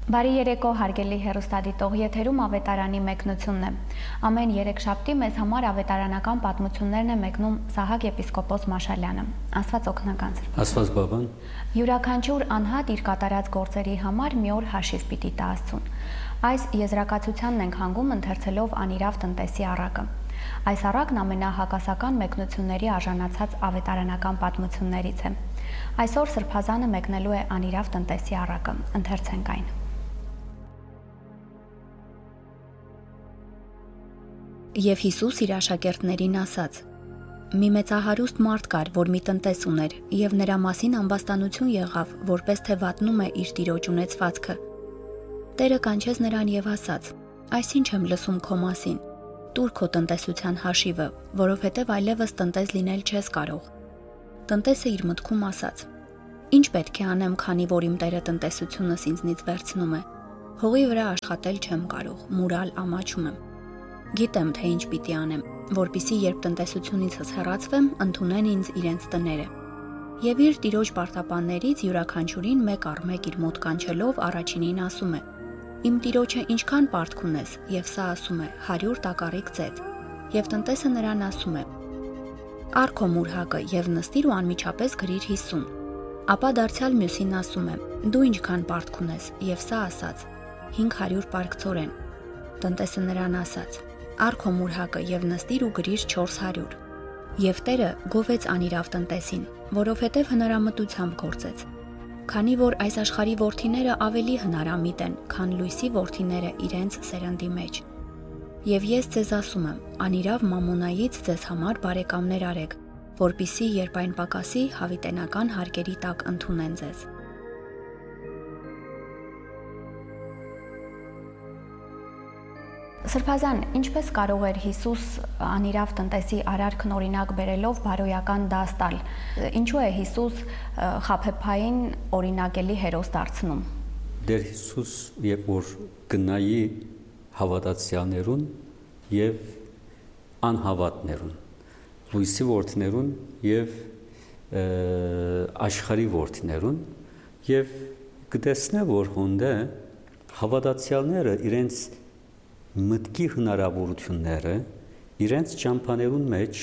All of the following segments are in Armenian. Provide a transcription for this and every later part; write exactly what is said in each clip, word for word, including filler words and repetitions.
Բարի երեկո, հարգելի հեռուստադիտող, եթերում ավետարանի մեկնությունն է։ Ամեն երեքշաբթի մեզ համար ավետարանական պատմություններն է մեկնում Սահակ եպիսկոպոս Մաշալյանը։ Աստված օգնական ձեր։ Աստված բաբան։ Յուրաքանչյուր անհատ իր կատարած գործերի համար մի օր հաշիվ պիտի տա Աստծուն։ Այս եզրակացությանն ենք հանգում ընթերցելով անիրավ տնտեսի առակը։ Այս առակն ամենահակասական մեկնությունների արժանացած ավետարանական պատմություններից է։ Այսօր Սրբազանը մեկնելու է անիրավ տնտեսի առակը։ Ընթերցենք այն։ Եվ Հիսուս իր աշակերտներին ասաց. «Մի մեծահարուստ մարդ կար, որ մի տնտես ուներ, եւ նրա մասին ամբաստանություն եղավ, որպես թե վատնում է իր տիրոջ ունեցվածքը։ Տերը կանչեց նրան եւ ասաց. «Այս ինչ եմ լսում քո մասին, տուր քո տնտեսության հաշիվը, որովհետեւ այլևս տնտես լինել չես կարող»։ Տնտեսը իր մտքում ասաց. «Ինչ պետք է անեմ, քանի որ իմ Տերը տնտեսությունս ինձնից վերցնում է։ Հողի վրա աշխատել չեմ կարող, մուրալ ամաչում եմ։ Գիտեմ, թե ինչ պիտի անեմ, որպիսի երբ տնտեսությունիցս հեռացվեմ, ընդունեն ինձ իրենց տները»։ Եվ իր տիրոջ պարտապաններից յուրաքանչյուրին մեկ առ մեկ իր մոտ կանչելով առաջինին ասում է. «Իմ տիրոջը ինչքան պարտք ունես», եւ սա ասում է հարյուր տակառիկ ծետ։ Եվ տնտեսը նրան ասում է. «Առ քո մուրհակը եւ նստիր ու անմիջապես գրիր հիսուն»։ Ապա դարձյալ մյուսին ասում է. «Դու ինչքան պարտք ունես», եւ սա ասաց. հինգ հարյուր պարկցորեն։ Տնտեսը նրան ասաց. «Առ քո մուրհակը եւ նստիր ու գրիր չորս հարյուր»։ Եվ Տերը գովեց անիրավ տնտեսին, որովհետեւ հնարամտությամբ գործեց։ Քանի որ այս աշխարհի որդիները ավելի հնարամիտ են, քան լույսի որդիները իրենց սերնդի մեջ։ Եվ ես ձեզ ասում եմ, անիրավ մամոնայից ձեզ համար բարեկամներ արեք, որպիսի երբ այն պակասի, հավիտենական հարկերի տակ ընդունեն ձեզ։ Սրբազան, ինչպես կարող էր Հիսուս անիրավ տնտեսի արարքն օրինակ բերելով բարոյական դաս տալ։ Ինչու է Հիսուս խաբեբային օրինակելի հերոս դարձնում։ Դեր Հիսուս երբ որ գնայի հավատացյալներուն եւ անհավատներուն, լույսի որդիներուն եւ աշխարհի որդիներուն եւ կտեսնե որ հոնդե հավատացյալները իրենց մտքի հնարավորությունները իրենց ճամփաներուն մեջ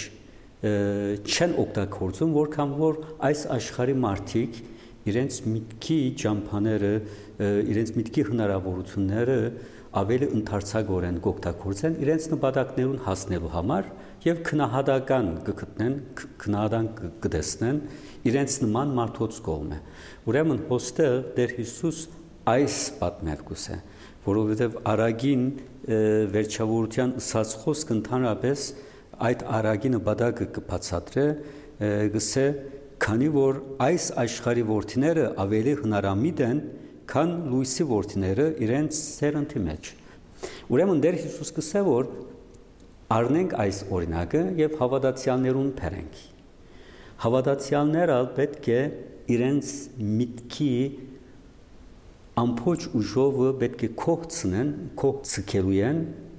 չեն օգտագործում, որքան որ այս աշխարհի մարդիկ իրենց մտքի ճամփաները, իրենց մտքի հնարավորությունները ավելի ընդարձակորեն կօգտագործեն իրենց նպատակներուն հասնելու համար եւ քնահատական կգտնեն, քնահատան կտեսնեն իրենց նման մարդոց կողմը։ Ուրեմն հոստեղ Տեր Հիսուս այս պատմերգուս է, որովհետև արագին վերջավորության ըսած խոսք ընդհանրապես այդ արագի նպատակը կբացատրե, գսե, քանի որ այս աշխարհի որդիները ավելի հնարամիտ են, քան լույսի որդիները իրենց սերնդի մեջ։ Ուրեմն Տեր Հիսուս կսե, որ առնենք այս օրինակը եւ հավատացյալներուն բերենք։ Հավատացյալները պետք է իրենց միտքի ամփոչ ուժովը պետք է կողցնեն, կողցկելույեն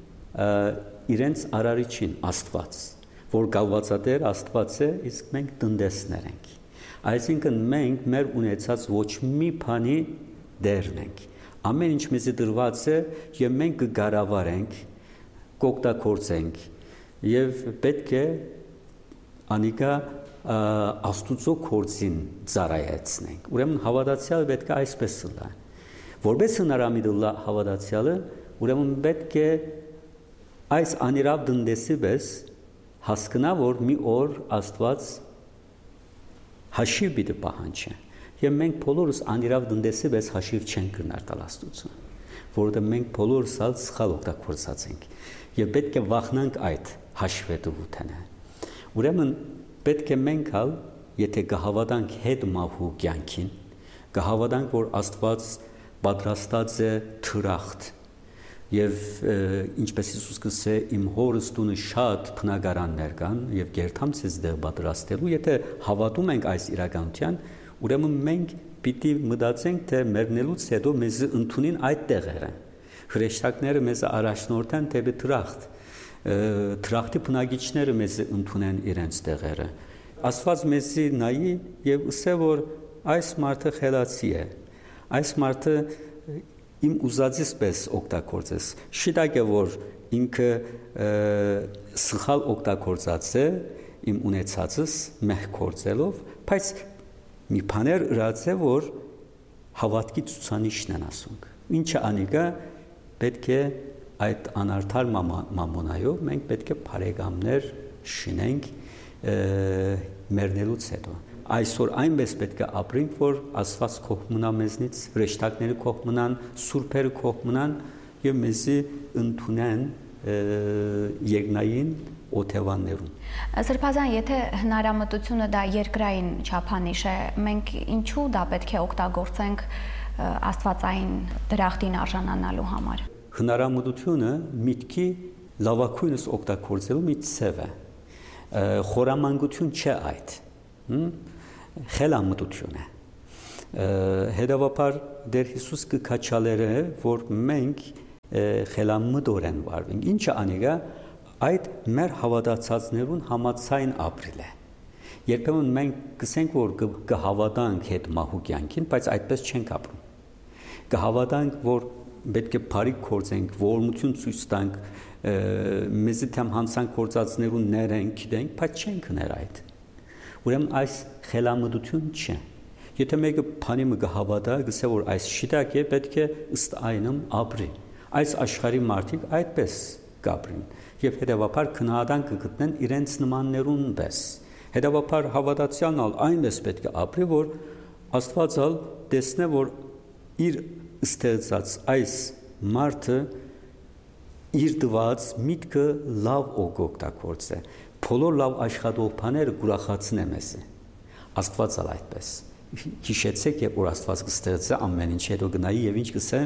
իրենց արարիչին Աստված, որ գալվածատեր Աստված է, իսկ մենք տնտեսներ ենք։ Այսինքն մենք մեր ունեցած ոչ մի բանի դերն ենք։ Ամեն ինչ մեզի դրված է եւ մենք կգարավարենք, կօգտագործենք եւ պետք է անիկա Աստուծո գործին ծառայեցնենք։ Ուրեմն հավատացյալը պետք է այսպես լա։ Որպես հնարամիտ լա հավատացյալը, ուրեմն պետք է այս անիրավ տնտեսի պես հասկանա, որ մի օր Աստված հաշիվ պիտի պահանջի։ Եվ մենք բոլորս անիրավ տնտեսի պես հաշիվ չենք կրնար տալ Աստծուն, որովհետև մենք բոլորս ալ սխալ օգտագործած ենք եւ պետք է վախնանք այդ հաշվետվութենը։ Ուրեմն պետք է մենք ալ, եթե կհավատանք հետ մահու կյանքին, կհավատանք, որ Աստված պատրաստած է թրախտ եւ ինչպես Հիսուս կսե իմ հորս տունը շատ բնակարաններ կան եւ գերթամ ցեզ դեղ պատրաստելու եթե հավատում ենք այս իրականության ուրեմն մենք պիտի մտածենք թե մեռնելուց հետո մեզ ընդունին այդ տեղերը հրեշտակները մեզ առաջնորդեն դեպի թրախտ թրախտի բնակիչները մեզ ընդունեն իրենց տեղերը Աստված մեզի նայի եւ ասե որ այս մարդը խելացի է Այս մարդը իմ ուզածից պես օգտագործես։ Շիտակ է որ ինքը սխալ օգտագործած է իմ ունեցածս մեղ կործելով, բայց մի բաներ ըրած է որ հավատքի ցուցանիշն են ասում։ Ինչը անիկա պետք է այդ անարդար մամոնայով մենք պետք է բարեկամներ շինենք մեռնելուց հետո։ Այսօր այնպես պետք է ապրենք, որ Աստված կողմնա մեզնից, հրեշտակները կողմնան, սուրբերը կողմնան եւ մեզի ընդունեն երկնային օթևաններում։ Սրբազան, եթե հնարամտությունը դա երկրային չափանիշ է, մենք ինչու դա պետք է օգտագործենք աստվածային դրախտին արժանանալու համար։ Հնարամտությունը միտքի լավակույնս օգտագործելու մի ցև է։ Խորամանկություն չէ այդ։ Խելամտություն է։ Հետևաբար Տեր Հիսուս կքաչալերը, որ մենք խելամտորեն վարվենք։ Ինչը անիկա այդ մեր հավատացածներուն համացայն ապրիլ է։ Երբեմն մենք կսենք, որ կհավատանք հետ մահու կյանքին, բայց այդպես չենք ապրում։ Կհավատանք, որ պետք է բարիք գործենք, ողորմություն ցույց տանք, մեզի թեմ հանցանք գործածներուն ներենք, գիտենք, բայց չենք ներ այդ։ Ուրեմն այս խելամտություն չէ։ Եթե մեկը բանի մը կհավատա, գսե որ այս շիտակ է, պետք է ըստ այնմ ապրի։ Այս աշխարհի մարդիկ այդպես կապրին եւ հետեւաբար քնահատան կգտնեն իրենց նմաններուն պես։ Հետեւաբար հավատացյալն ալ այնպես պետք է ապրի, որ Աստվածալ տեսնե, որ իր ստեղծած այս մարդը իր դված միտքը լավ օգտագործե։ Բոլոր լավ աշխատող բաները գուրախացնե մեզ։ Աստված ալ այդպես։ Հիշեցեք, երբ որ Աստված կստեղծե ամեն ինչ, հետո գնայի եւ ինչ կսե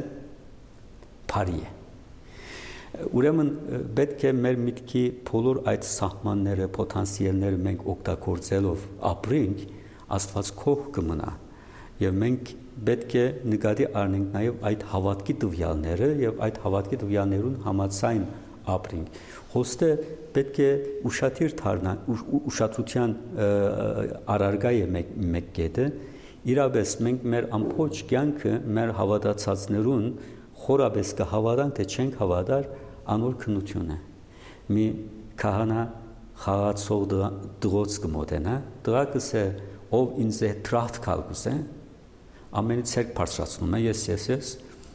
բարի է։ Ուրեմն պետք է մեր միտքի բոլոր այդ սահմանները, պոտենցիալները մենք օգտագործելով ապրենք, Աստված քող կմնա եւ մենք պետք է նկատի առնենք նաեւ այդ հավատքի տվյալները եւ այդ հավատքի տվյալներուն համաձայն ապրենք։ Հոստը պետք է ուշադիր դառնա, ուշադրության առարգա է մեկ մեկ կետը, իրապես մենք մեր ամբողջ կյանքը մեր հավատացածներուն խորապես կհավատանք, թե չենք հավատար, անոր քննություն է։ Մի քահանա խաղացող դրոց կմոտենա, դրակս է ով ինձ է տրախտ կալգուս է, ամենից ցերկ բարձրացնում է, ես ես ես,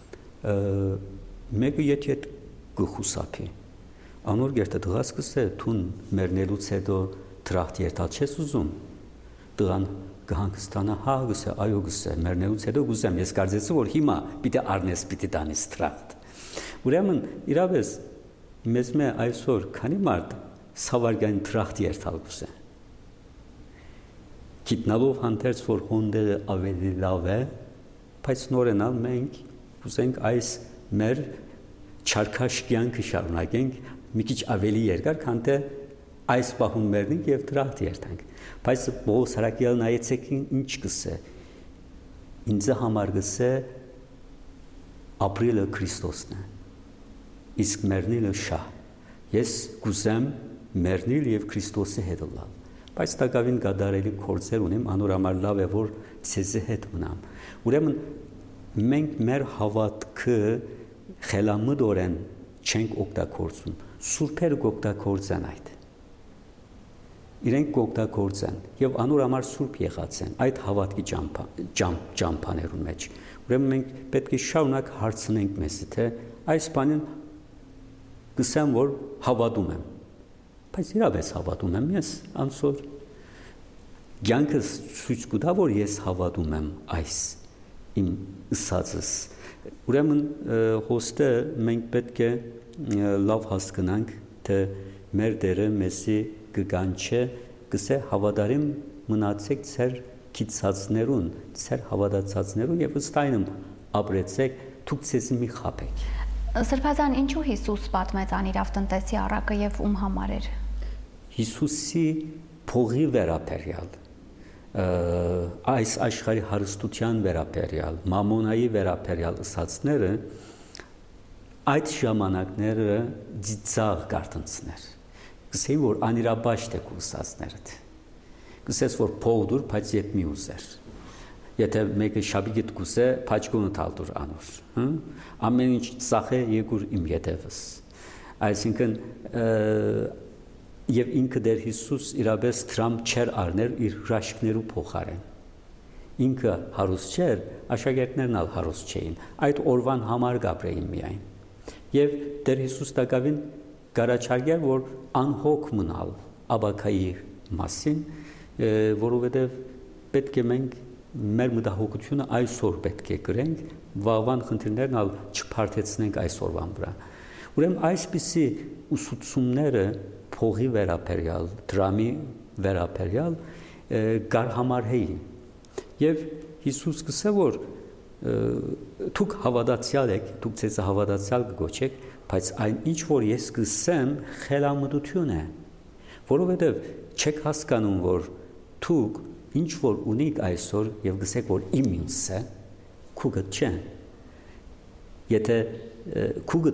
մեկը եթե գխուսափի, անոր գերտը դրասկս է, թուն մերնելուց հետո տրախտ երթալ չես ուզում, դրան կհանգստանա, հա գս է, այո գս է, մերնելուց հետո գուզեմ, ես կարծեցի, որ հիմա պիտի առնես, պիտի տանես տրախտ։ Ուրեմն իրապես մեզ մե այսօր քանի մարդ սավարգային տրախտ երթալ գուս է։ Գիտնալով հանդերձ, որ հոնդերը ավելի լավ է, բայց նորենալ մենք ուզենք այս մեր չարքաշ կյանքը շարունակենք մի քիչ ավելի երկար, քան թե այս պահուն մեռնենք եւ տրախտ երթանք։ Բայց Պողոս Հարակյալը նայեցեք ինչ կսե։ Ինձ համար գսե ապրիլը Քրիստոսն է։ Իսկ մեռնիլը շահ։ Ես կուզեմ մեռնիլ եւ Քրիստոսի հետ լալ։ Բայց տակավին գադարելի կորցեր ունեմ, անորամար լավ է, որ ցեզի հետ մնամ։ Ուրեմն մենք մեր հավատքը խելամտորեն չենք օգտագործում, սուրբերը կօգտագործեն այդ։ Իրենք կօգտագործեն եւ անորամար սուրբ եղած են այդ հավատքի ճամփաներուն մեջ։ Ուրեմն մենք պետք է շարունակ հարցնենք մեզի, թե այս բանին կսեմ, որ հավատում եմ։ Բայց իրապես հավատում եմ ես, անցոր կյանքս ցույց կտա, որ ես հավատում եմ այս իմ ըսածս։ Ուրեմն հոստը մենք պետք է լավ հասկանանք, թե մեր Տերը մեզի կգանչե, կսե հավատարիմ մնացեք ձեր քիծածներուն, ձեր հավատացածներուն եւ ըստ այնմ ապրեցեք, դուք ցեզ մի խաբեք։ Սրբազան, ինչու Հիսուս պատմեց անիրավ տնտեսի առակը եւ ում համար էր։ Հիսուսի փողի վերապերյալ, այս աշխարհի հարստության վերապերյալ, մամոնայի վերապերյալ ըսածները այդ ժամանակները ծիծաղ կարտնցներ։ Գսեին, որ անիրաբաշտ է կուսածներդ։ Գսես, որ փող դուր, բայց ետ մի ուզեր։ Եթե մեկը շաբիգիտ կուսե, փաչկունը թալդուր անոր, հա։ Ամեն ինչ ծախե եկուր իմ յետևս։ Այսինքն եւ ինքը դեր Հիսուս իրապես դրամ չեր առներ իր հրաշքներու փոխարեն։ Ինքը հարուստ չէր, աշակերտներն ալ հարուստ չէին։ Այդ օրվան համար գաբրեին միայն։ Եվ դեր Հիսուս տակավին գարաչարգեր, որ անհոգ մնալ աբակայի մասին, որովհետև պետք է մենք մեր մտահոգությունը այսօր պետք է գրենք, վաղվան խնդիրներն ալ չփարթեցնենք այսօրվան վրա։ Ուրեմն այսպիսի ուսուցումները փողի վերաբերյալ, դրամի վերաբերյալ գարհամարհեին։ Եվ Հիսուս կսե որ դուք հավատացյալ եք, դուք ցեզ հավատացյալ կգոչեք, բայց այն ինչ որ ես կսեմ խելամտություն է, որովհետև չեք հասկանում, որ դուք ինչ որ ունիք այսօր եւ գսեք որ իմ ինձ է, քուգը չէ։ Եթե քուգը